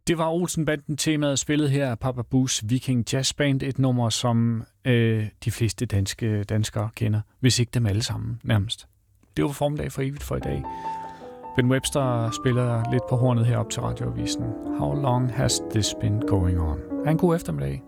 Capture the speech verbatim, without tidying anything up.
Det var Olsen-banden-temaet spillet her af Papa Bu's Viking Jazz Band, et nummer, som øh, de fleste danske danskere kender, hvis ikke dem alle sammen nærmest. Det var formiddag for evigt for i dag. Ben Webster spiller lidt på hornet herop til radioavisen. How long has this been going on? Ha' en god eftermiddag.